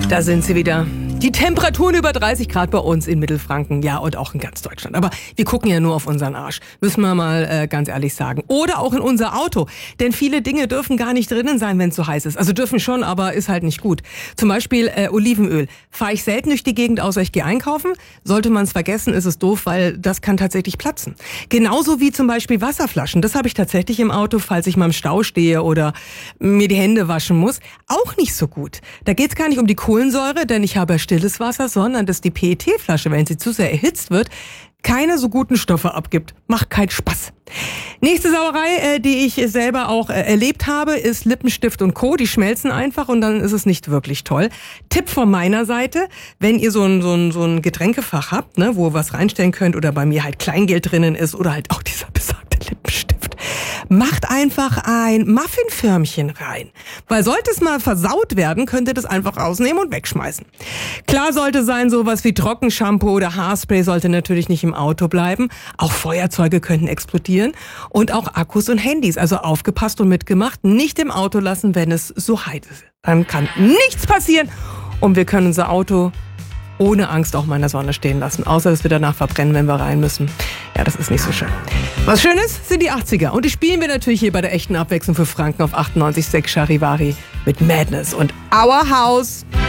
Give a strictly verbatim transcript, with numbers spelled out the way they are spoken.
Da sind sie wieder. Die Temperaturen über dreißig Grad bei uns in Mittelfranken, ja, und auch in ganz Deutschland. Aber wir gucken ja nur auf unseren Arsch, müssen wir mal äh, ganz ehrlich sagen. Oder auch in unser Auto, denn viele Dinge dürfen gar nicht drinnen sein, wenn es so heiß ist. Also dürfen schon, aber ist halt nicht gut. Zum Beispiel äh, Olivenöl. Fahre ich selten durch die Gegend, außer ich gehe einkaufen. Sollte man es vergessen, ist es doof, weil das kann tatsächlich platzen. Genauso wie zum Beispiel Wasserflaschen. Das habe ich tatsächlich im Auto, falls ich mal im Stau stehe oder mir die Hände waschen muss. Auch nicht so gut. Da geht es gar nicht um die Kohlensäure, denn ich habe stilles Wasser, sondern dass die P E T-Flasche, wenn sie zu sehr erhitzt wird, keine so guten Stoffe abgibt. Macht keinen Spaß. Nächste Sauerei, äh, die ich selber auch äh, erlebt habe, ist Lippenstift und Co. Die schmelzen einfach und dann ist es nicht wirklich toll. Tipp von meiner Seite, wenn ihr so ein, so ein, so ein Getränkefach habt, ne, wo ihr was reinstellen könnt oder bei mir halt Kleingeld drinnen ist oder halt auch dieser besagte Lippenstift, macht einfach ein Muffinförmchen rein. Weil sollte es mal versaut werden, könnt ihr das einfach rausnehmen und wegschmeißen. Klar sollte sein, sowas wie Trockenshampoo oder Haarspray sollte natürlich nicht im Auto bleiben. Auch Feuerzeuge könnten explodieren und auch Akkus und Handys. Also aufgepasst und mitgemacht, nicht im Auto lassen, wenn es so heiß ist. Dann kann nichts passieren und wir können unser Auto ohne Angst auch mal in der Sonne stehen lassen. Außer dass wir danach verbrennen, wenn wir rein müssen. Ja, das ist nicht so schön. Was schön ist, sind die achtziger. Und die spielen wir natürlich hier bei der echten Abwechslung für Franken auf achtundneunzig Komma sechs Charivari mit Madness und Our House.